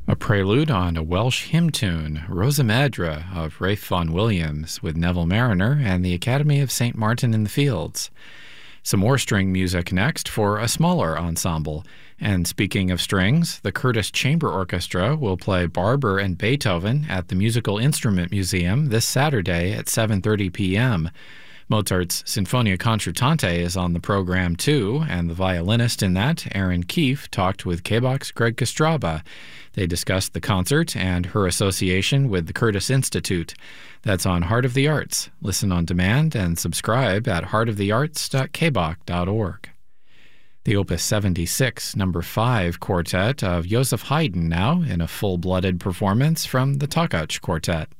A prelude on a Welsh hymn tune, Rosa Madre of Ralph Vaughan Williams, with Neville Marriner and the Academy of St. Martin in the Fields. Some more string music next for a smaller ensemble. And speaking of strings, the Curtis Chamber Orchestra will play Barber and Beethoven at the Musical Instrument Museum this Saturday at 7:30 p.m. Mozart's Sinfonia Concertante is on the program too, and the violinist in that, Aaron Keefe, talked with KBOC's Greg Kostraba. They discussed the concert and her association with the Curtis Institute. That's on Heart of the Arts. Listen on demand and subscribe at heartofthearts.kboc.org. The Opus 76, number 5 quartet of Joseph Haydn now in a full-blooded performance from the Takács Quartet.